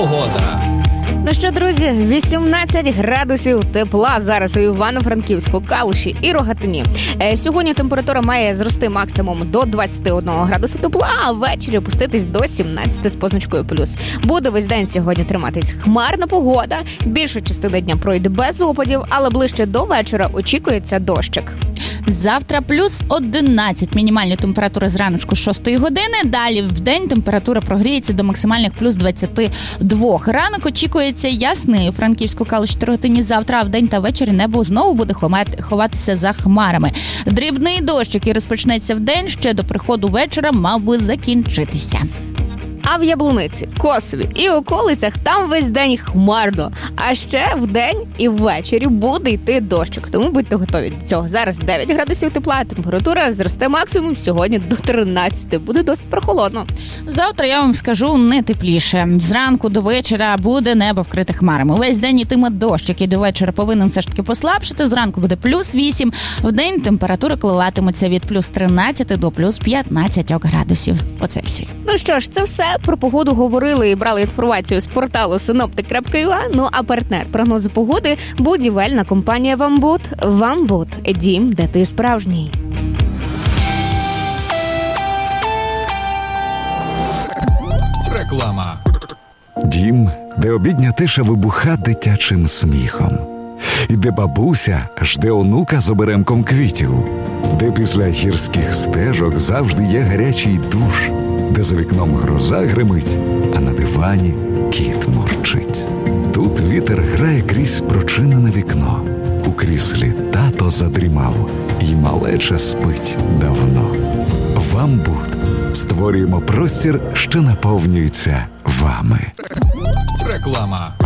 погода. Ну що, друзі, 18 градусів тепла зараз у Івано-Франківську, Калуші і Рогатині. Сьогодні температура має зрости максимум до 21 градуса тепла, а ввечері опуститись до 17 з позначкою плюс. Буде весь день сьогодні триматись хмарна погода, більша частина дня пройде без опадів, але ближче до вечора очікується дощик. Завтра плюс 11 мінімальні температури зраночку 6 години. Далі в день температура прогріється до максимальних плюс 22. Ранок очікується ясний у Франківську, Калуші та Рогатині завтра, а в день та ввечері небо знову буде ховатися за хмарами. Дрібний дощ, який розпочнеться в день, ще до приходу вечора мав би закінчитися. А в Яблуниці, Косові і околицях там весь день хмарно. А ще вдень і ввечері буде йти дощик. Тому будьте готові до цього. Зараз 9 градусів тепла, температура зросте максимум сьогодні до 13. Буде досить прохолодно. Завтра, я вам скажу, не тепліше. Зранку до вечора буде небо вкрите хмарами. Увесь день йтиме дощ, який до вечора повинен все ж таки послабшити. Зранку буде плюс 8. Вдень температура коливатиметься від плюс 13 до плюс 15 градусів по Цельсію. Ну що ж, це все. Про погоду говорили і брали інформацію з порталу Synoptic.ua. Ну а партнер прогнозу погоди – будівельна компанія «Вамбут». «Вамбут» – дім, де ти справжній. Реклама. Дім, де обідня тиша вибуха дитячим сміхом. І де бабуся жде онука з оберемком квітів. Де після гірських стежок завжди є гарячий душ. Де за вікном гроза гримить, а на дивані кіт мурчить. Тут вітер грає крізь прочинене вікно. У кріслі тато задрімав, і малеча спить давно. «Вамбут» створюємо простір, що наповнюється вами. Реклама.